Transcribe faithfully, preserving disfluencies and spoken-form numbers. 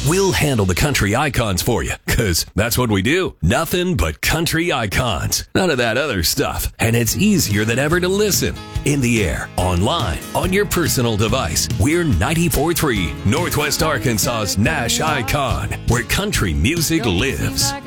We'll handle the country icons for you, because that's what we do. Nothing but country icons. None of that other stuff. And it's easier than ever to listen. In the air, online, on your personal device. We're ninety-four point three Northwest Arkansas's Nash Icon, where country music lives.